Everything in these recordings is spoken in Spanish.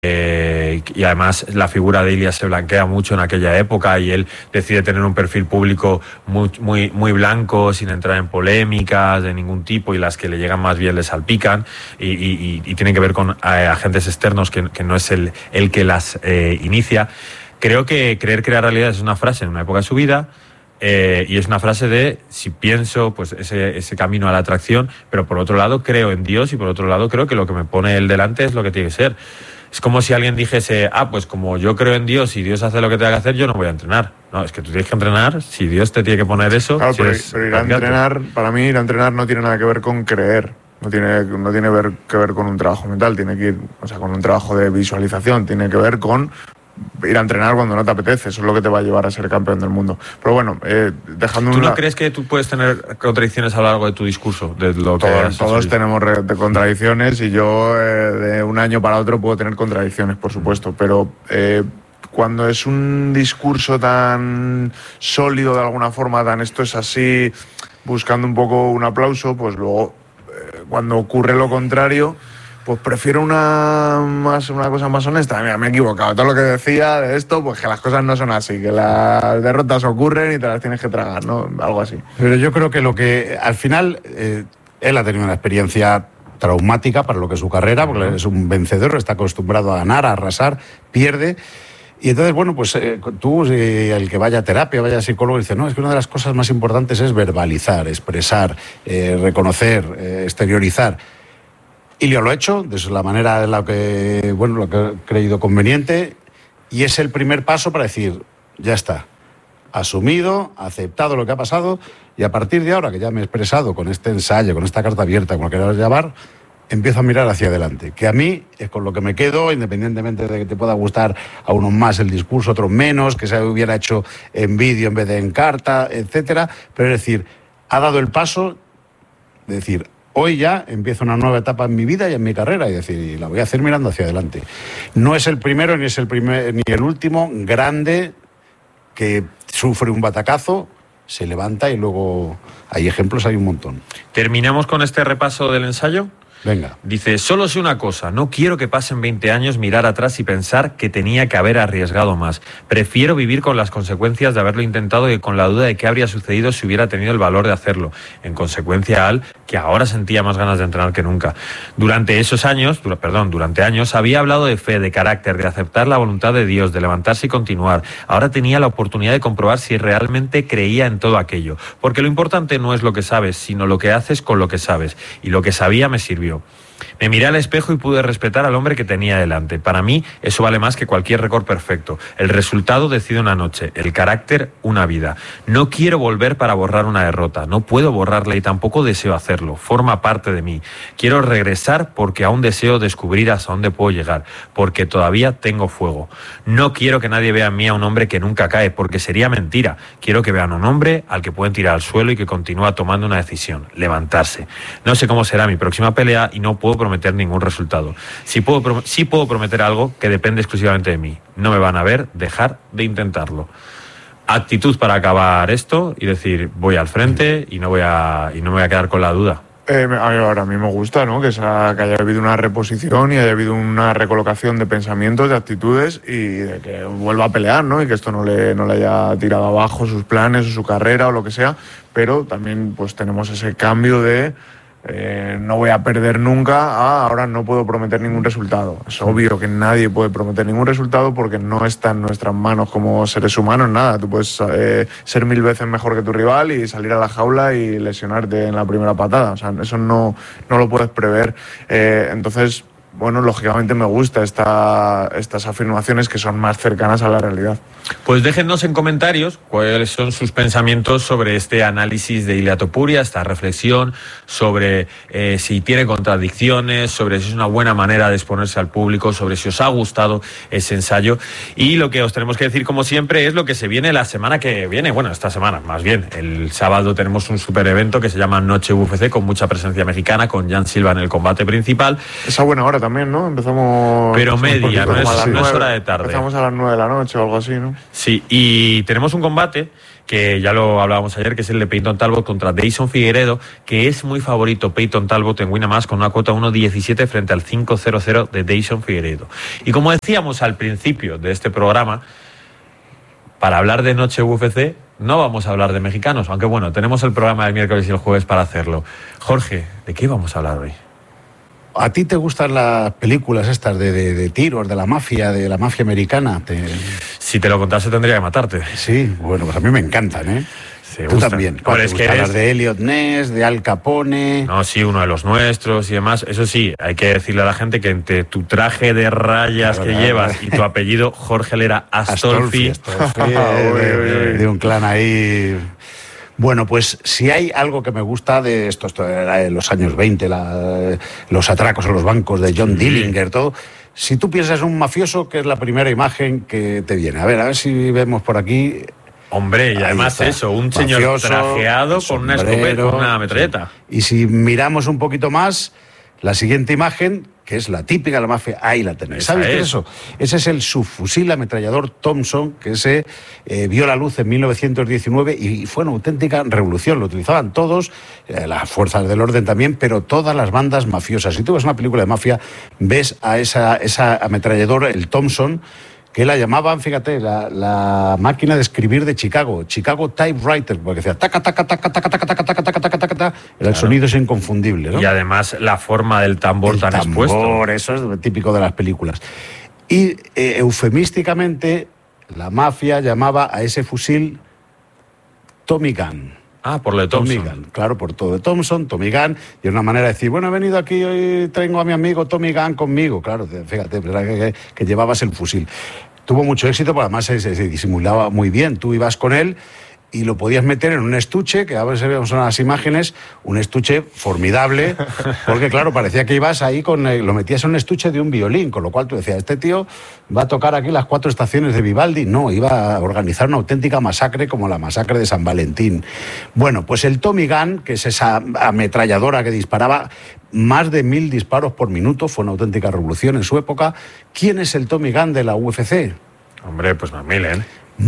Y además la figura de Ilia se blanquea mucho en aquella época y él decide tener un perfil público muy blanco, sin entrar en polémicas de ningún tipo, y las que le llegan más bien le salpican y tienen que ver con agentes externos que no es el que las inicia. Creo que creer crear realidad es una frase en una época de su vida. Y es una frase de, si pienso, pues ese camino a la atracción, pero por otro lado creo en Dios y por otro lado creo que lo que me pone él delante es lo que tiene que ser. Es como si alguien dijese, pues como yo creo en Dios y Dios hace lo que tenga que hacer, yo no voy a entrenar. No, es que tú tienes que entrenar, si Dios te tiene que poner eso. Claro, si pero ir a entrenar, para mí ir a entrenar no tiene nada que ver con creer. No tiene que ver con un trabajo mental, tiene que ir, con un trabajo de visualización, tiene que ver con ir a entrenar cuando no te apetece. Eso es lo que te va a llevar a ser campeón del mundo. Pero bueno, dejando ¿Tú no crees que tú puedes tener contradicciones a lo largo de tu discurso? De lo que todos tenemos contradicciones y yo de un año para otro puedo tener contradicciones, por supuesto, pero cuando es un discurso tan sólido de alguna forma, tan esto es así, buscando un poco un aplauso, pues luego cuando ocurre lo contrario, pues prefiero una cosa más honesta. Mira, me he equivocado. Todo lo que decía de esto, pues que las cosas no son así, que las derrotas ocurren y te las tienes que tragar, ¿no? Algo así. Pero yo creo que lo que al final él ha tenido una experiencia traumática para lo que es su carrera, porque es un vencedor, está acostumbrado a ganar, a arrasar, pierde. Y entonces, bueno, pues tú, el que vaya a terapia, vaya a psicólogo, dice, no, es que una de las cosas más importantes es verbalizar, expresar, reconocer, exteriorizar. Y lo ha hecho de la manera en la que, lo que he creído conveniente, y es el primer paso para decir, ya está, asumido, aceptado lo que ha pasado, y a partir de ahora que ya me he expresado con este ensayo, con esta carta abierta, como lo quieras llamar, empiezo a mirar hacia adelante, que a mí es con lo que me quedo, independientemente de que te pueda gustar a unos más el discurso, a otros menos, que se hubiera hecho en vídeo en vez de en carta, etcétera. Pero es decir, ha dado el paso de decir, hoy ya empiezo una nueva etapa en mi vida y en mi carrera, y la voy a hacer mirando hacia adelante. No es el primero ni el último grande que sufre un batacazo, se levanta y luego hay ejemplos, hay un montón. ¿Terminamos con este repaso del ensayo? Venga. Dice, solo sé una cosa, no quiero que pasen 20 años, mirar atrás y pensar que tenía que haber arriesgado más. Prefiero vivir con las consecuencias de haberlo intentado y con la duda de qué habría sucedido si hubiera tenido el valor de hacerlo. En consecuencia al que ahora sentía más ganas de entrenar que nunca. Durante años había hablado de fe, de carácter, de aceptar la voluntad de Dios, de levantarse y continuar. Ahora tenía la oportunidad de comprobar si realmente creía en todo aquello. Porque lo importante no es lo que sabes, sino lo que haces con lo que sabes. Y lo que sabía me sirvió. Me miré al espejo y pude respetar al hombre que tenía delante. Para mí, eso vale más que cualquier récord perfecto. El resultado decide una noche, el carácter una vida. No quiero volver para borrar una derrota. No puedo borrarla y tampoco deseo hacerlo. Forma parte de mí. Quiero regresar porque aún deseo descubrir hasta dónde puedo llegar. Porque todavía tengo fuego. No quiero que nadie vea en mí a un hombre que nunca cae, porque sería mentira. Quiero que vean a un hombre al que pueden tirar al suelo y que continúa tomando una decisión, levantarse. No sé cómo será mi próxima pelea y no puedo prometer ningún resultado. Sí puedo prometer algo que depende exclusivamente de mí. No me van a ver dejar de intentarlo. Actitud para acabar esto y decir, voy al frente y no me voy a quedar con la duda. Ahora a mí me gusta, ¿no? Que haya habido una reposición y haya habido una recolocación de pensamientos, de actitudes, y de que vuelva a pelear, ¿no? Y que esto no le haya tirado abajo sus planes o su carrera o lo que sea, pero también pues tenemos ese cambio de no voy a perder nunca, ahora no puedo prometer ningún resultado. Es obvio que nadie puede prometer ningún resultado porque no está en nuestras manos como seres humanos nada. Tú puedes ser 1000 veces mejor que tu rival y salir a la jaula y lesionarte en la primera patada. O sea, eso no lo puedes prever. Entonces, bueno, lógicamente me gusta estas afirmaciones que son más cercanas a la realidad. Pues déjennos en comentarios cuáles son sus pensamientos sobre este análisis de Ilia Topuria, esta reflexión sobre si tiene contradicciones, sobre si es una buena manera de exponerse al público, sobre si os ha gustado ese ensayo. Y lo que os tenemos que decir, como siempre, es lo que se viene la semana que viene. Bueno, esta semana, más bien. El sábado tenemos un super evento que se llama Noche UFC, con mucha presencia mexicana, con Jan Silva en el combate principal. Esa buena hora también, ¿no? Empezamos... Pero media, no es hora de tarde. Empezamos a las 9 de la noche o algo así, ¿no? Sí, y tenemos un combate que ya lo hablábamos ayer, que es el de Peyton Talbot contra Dayson Figueiredo, que es muy favorito Peyton Talbot en Winamax con una cuota 1.17 frente al 5.00 de Dayson Figueiredo. Y como decíamos al principio de este programa, para hablar de Noche UFC no vamos a hablar de mexicanos, aunque bueno, tenemos el programa del miércoles y el jueves para hacerlo. Jorge, ¿de qué vamos a hablar hoy? ¿A ti te gustan las películas estas de tiros, de la mafia americana? Si te lo contase tendría que matarte. Sí, bueno, pues a mí me encantan, ¿eh? Sí, Tú también. Ahora es que eres... las de Elliot Ness, de Al Capone... No, sí, uno de los nuestros y demás. Eso sí, hay que decirle a la gente que entre tu traje de rayas que llevas y tu apellido, Jorge Lera Astolfi... de un clan ahí... Bueno, pues si hay algo que me gusta de esto era de los años 20, los atracos en los bancos de John Dillinger, todo. Si tú piensas en un mafioso, ¿qué es la primera imagen que te viene? A ver si vemos por aquí. Hombre, y además eso, un señor mafioso, trajeado con una escopeta, con una metralleta. Sí. Y si miramos un poquito más, la siguiente imagen, que es la típica de la mafia, ahí la tenéis. ¿Sabes qué es eso? Ese es el subfusil ametrallador Thompson, que se vio la luz en 1919 y fue una auténtica revolución. Lo utilizaban todos, las fuerzas del orden también, pero todas las bandas mafiosas. Si tú ves una película de mafia, ves a esa ametralladora, el Thompson, que la llamaban, fíjate, la máquina de escribir de Chicago Typewriter, porque decía taca, taca, taca, taca, taca, taca, taca, taca, taca, taca, taca. El sonido es inconfundible, ¿no? Y además la forma del tambor tan expuesto. Eso es típico de las películas. Y eufemísticamente, la mafia llamaba a ese fusil Tommy Gun. Ah, por lo de Thompson. Tommy Gun, claro, por todo de Thompson, Tommy Gun, y una manera de decir, bueno, he venido aquí, hoy traigo a mi amigo Tommy Gun conmigo. Claro, fíjate, que llevabas el fusil. Tuvo mucho éxito, porque además se disimulaba muy bien. Tú ibas con él y lo podías meter en un estuche, que a veces vemos en las imágenes, un estuche formidable, porque claro, parecía que ibas ahí lo metías en un estuche de un violín, con lo cual tú decías, este tío va a tocar aquí las 4 estaciones de Vivaldi. No, iba a organizar una auténtica masacre como la masacre de San Valentín. Bueno, pues el Tommy Gun, que es esa ametralladora que disparaba más de 1000 disparos por minuto, fue una auténtica revolución en su época. ¿Quién es el Tommy Gun de la UFC? Hombre, pues Macmillan.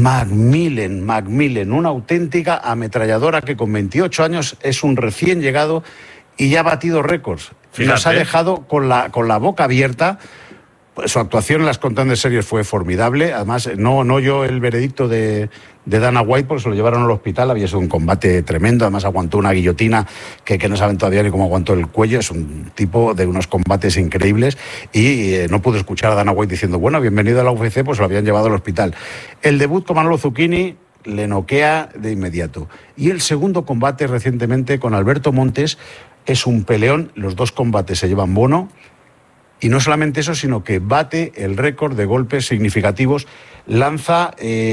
Macmillan, una auténtica ametralladora que con 28 años es un recién llegado y ya ha batido récords. Fíjate. Nos ha dejado con la boca abierta. Su actuación en las Contender Series fue formidable. Además, no oyó el veredicto de Dana White porque se lo llevaron al hospital. Había sido un combate tremendo. Además, aguantó una guillotina que no saben todavía ni cómo aguantó el cuello. Es un tipo de unos combates increíbles. Y no pudo escuchar a Dana White diciendo, bueno, bienvenido a la UFC, pues lo habían llevado al hospital. El debut con Manolo Zucchini le noquea de inmediato. Y el segundo combate recientemente con Alberto Montes es un peleón. Los dos combates se llevan bono. Y no solamente eso, sino que bate el récord de golpes significativos. Lanza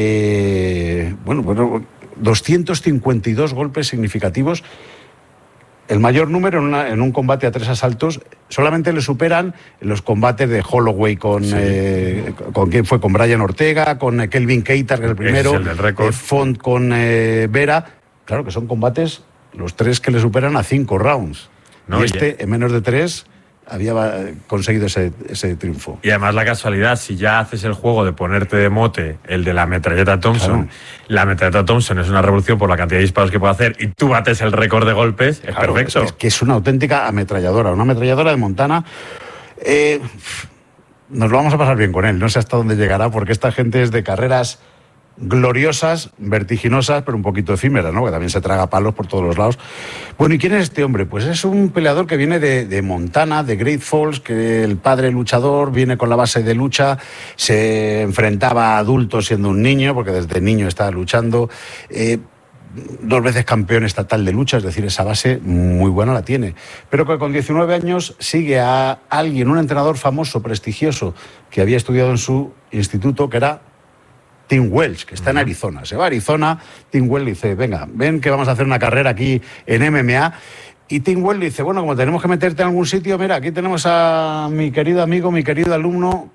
252 golpes significativos. El mayor número en un combate a 3 asaltos. Solamente le superan en los combates de Holloway con quién fue, con Brian Ortega, con Kelvin Keita, que es el primero, el del récord. Font con Vera. Claro que son combates, los 3 que le superan a 5 rounds. No, y en menos de 3... había conseguido ese triunfo. Y además la casualidad, si ya haces el juego de ponerte de mote el de la metralleta Thompson, claro. La metralleta Thompson es una revolución por la cantidad de disparos que puede hacer y tú bates el récord de golpes, es claro, perfecto. Es que es una auténtica ametralladora, una ametralladora de Montana. Nos lo vamos a pasar bien con él, no sé hasta dónde llegará, porque esta gente es de carreras gloriosas, vertiginosas, pero un poquito efímeras, ¿no? Que también se traga palos por todos los lados. Bueno, ¿y quién es este hombre? Pues es un peleador que viene de Montana, de Great Falls, que el padre luchador viene con la base de lucha, se enfrentaba a adultos siendo un niño, porque desde niño estaba luchando, 2 veces campeón estatal de lucha, es decir, esa base muy buena la tiene. Pero que con 19 años sigue a alguien, un entrenador famoso, prestigioso, que había estudiado en su instituto, que era Tim Welch, que está en Arizona. Se va a Arizona, Tim Welch le dice, venga, ven que vamos a hacer una carrera aquí en MMA. Y Tim Welch le dice, bueno, como tenemos que meterte en algún sitio, mira, aquí tenemos a mi querido amigo, mi querido alumno,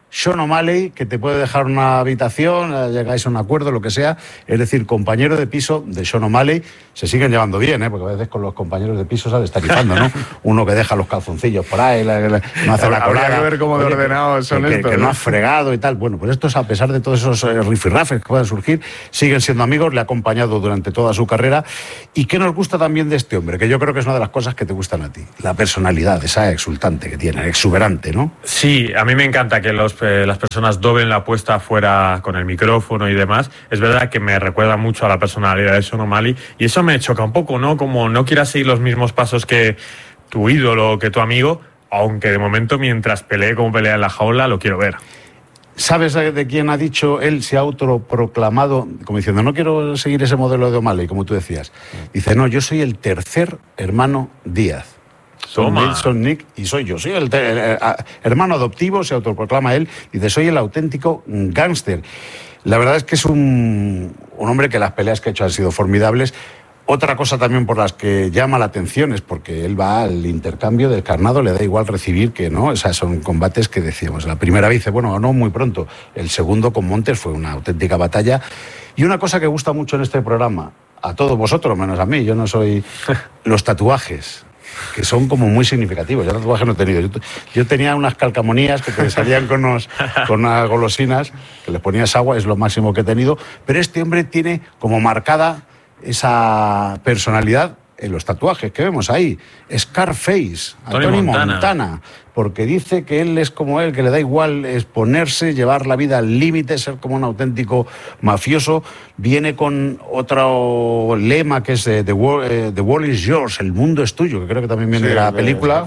Sean O'Malley, que te puede dejar una habitación, llegáis a un acuerdo, lo que sea, es decir, compañero de piso de Sean O'Malley. Se siguen llevando bien, porque a veces con los compañeros de piso sale estarifando, ¿no? Uno que deja los calzoncillos por ahí, no hace la colada. Habría que ver cómo de ordenados son estos. Que no ha fregado y tal. Bueno, pues estos, a pesar de todos esos rifirrafes que puedan surgir, siguen siendo amigos, le ha acompañado durante toda su carrera. ¿Y qué nos gusta también de este hombre? Que yo creo que es una de las cosas que te gustan a ti. La personalidad, esa exultante que tiene, exuberante, ¿no? Sí, a mí me encanta que las personas doblen la apuesta fuera con el micrófono y demás. Es verdad que me recuerda mucho a la personalidad de Sean O'Malley y eso me choca un poco, ¿no? Como no quieras seguir los mismos pasos que tu ídolo, que tu amigo, aunque de momento mientras pelee como pelea en la jaula, lo quiero ver. ¿Sabes de quién ha dicho? Él se ha autoproclamado, como diciendo, no quiero seguir ese modelo de O'Malley, como tú decías. Dice, no, yo soy el tercer hermano Díaz. Son Bill, son Nick y soy yo. Soy el hermano adoptivo, se autoproclama él. Dice, soy el auténtico gángster. La verdad es que es un hombre que las peleas que ha hecho han sido formidables. Otra cosa también por las que llama la atención es porque él va al intercambio del carnado, le da igual recibir que no. O sea, son combates que decíamos. La primera vez dice, bueno, ganó muy pronto. El segundo con Montes fue una auténtica batalla. Y una cosa que gusta mucho en este programa, a todos vosotros, menos a mí, yo no soy... los tatuajes, que son como muy significativos. Yo tatuajes no he tenido. Yo tenía unas calcamonías que te salían con unas golosinas, que les ponías agua, es lo máximo que he tenido. Pero este hombre tiene como marcada esa personalidad en los tatuajes que vemos ahí. Scarface, a Tony Montana, porque dice que él es como él, que le da igual exponerse, llevar la vida al límite, ser como un auténtico mafioso. Viene con otro lema que es The World is Yours, el mundo es tuyo, que creo que también viene de la película.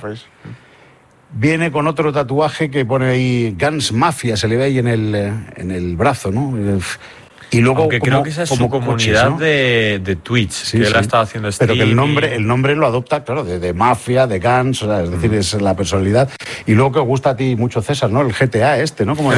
Viene con otro tatuaje que pone ahí Guns Mafia, se le ve ahí en el brazo, ¿no? Y luego, aunque creo que esa es su comunidad, ¿no? de Twitch, sí, que él ha estado haciendo stream. Pero que el nombre lo adopta, claro, de Mafia, de Guns, o sea, es decir, es la personalidad. Y luego que os gusta a ti mucho César, ¿no? El GTA ¿no? Como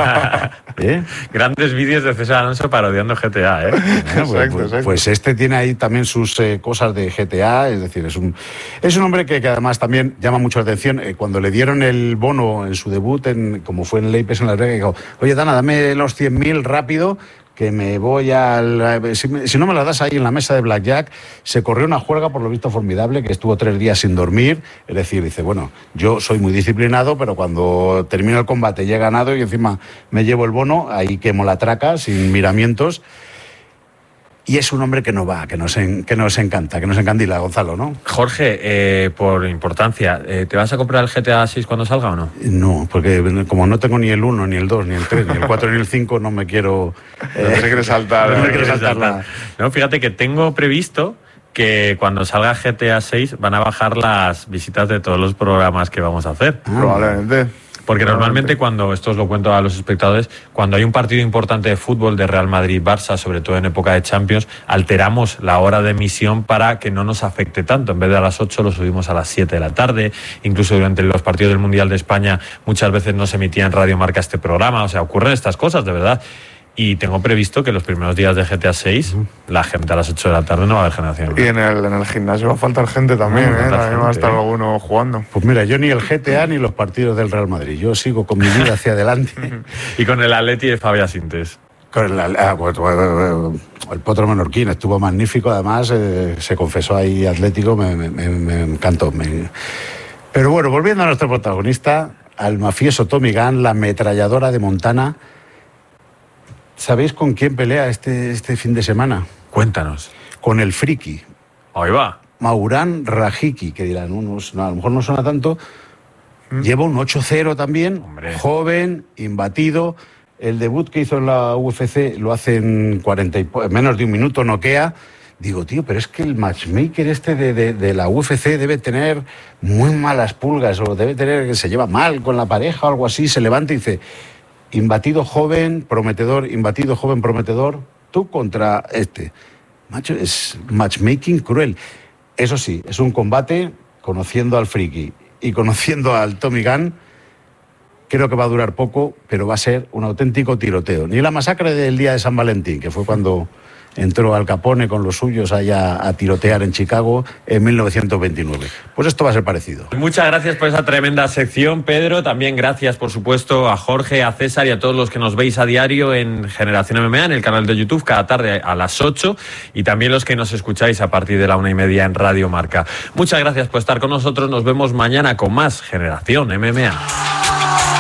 Grandes vídeos de César Alonso parodiando GTA, ¿eh? Bueno, exacto. Pues este tiene ahí también sus cosas de GTA, es decir, es un hombre que además también llama mucho la atención. Cuando le dieron el bono en su debut, como fue en Leipzig en Las Vegas, dijo, oye, Dana, dame los 100.000 rápido, que me voy si no me la das ahí en la mesa de Blackjack. Se corrió una juerga, por lo visto, formidable, que estuvo 3 días sin dormir. Es decir, dice, bueno, yo soy muy disciplinado, pero cuando termino el combate ya he ganado y encima me llevo el bono, ahí quemo la traca, sin miramientos. Y es un hombre que no va, que nos encanta, que nos encandila, Gonzalo, ¿no? Jorge, por importancia, ¿te vas a comprar el GTA 6 cuando salga o no? No, porque como no tengo ni el 1, ni el 2, ni el 3, ni el 4, ni el 5, no me quiero... no te quieres saltar. No, fíjate que tengo previsto que cuando salga GTA 6 van a bajar las visitas de todos los programas que vamos a hacer. Probablemente. Porque normalmente esto os lo cuento a los espectadores, cuando hay un partido importante de fútbol de Real Madrid-Barça, sobre todo en época de Champions, alteramos la hora de emisión para que no nos afecte tanto. En vez de a las 8 lo subimos a las 7 de la tarde. Incluso durante los partidos del Mundial de España muchas veces no se emitía en Radio Marca este programa. O sea, ocurren estas cosas, de verdad. Y tengo previsto que los primeros días de GTA 6, la gente a las 8 de la tarde no va a haber generación. Y en el gimnasio va a faltar gente también, También va a estar alguno jugando. Pues mira, yo ni el GTA ni los partidos del Real Madrid. Yo sigo con mi vida hacia adelante. Y con el Atleti de Fabián Sintes. Con el Potro Menorquín estuvo magnífico, además se confesó ahí atlético, me encantó. Pero bueno, volviendo a nuestro protagonista, al mafioso Tommy Gunn, la ametralladora de Montana. ¿Sabéis con quién pelea este fin de semana? Cuéntanos. Con el friki. Ahí va. Maurán Rajiki, que dirán unos, a lo mejor no suena tanto. Lleva un 8-0 también. Hombre. Joven, imbatido. El debut que hizo en la UFC lo hace en menos de un minuto, noquea. Digo, tío, pero es que el matchmaker de la UFC debe tener muy malas pulgas, o debe tener que se lleva mal con la pareja o algo así. Se levanta y dice... Imbatido joven, prometedor, tú contra este. Macho, es matchmaking cruel. Eso sí, es un combate conociendo al friki y conociendo al Tommy Gunn. Creo que va a durar poco, pero va a ser un auténtico tiroteo. Ni la masacre del día de San Valentín, que fue cuando entró Al Capone con los suyos allá a tirotear en Chicago en 1929. Pues esto va a ser parecido. Muchas gracias por esa tremenda sección, Pedro. También gracias, por supuesto, a Jorge, a César y a todos los que nos veis a diario en Generación MMA, en el canal de YouTube, cada tarde a las 8, y también los que nos escucháis a partir de la 1:30 en Radio Marca. Muchas gracias por estar con nosotros. Nos vemos mañana con más Generación MMA.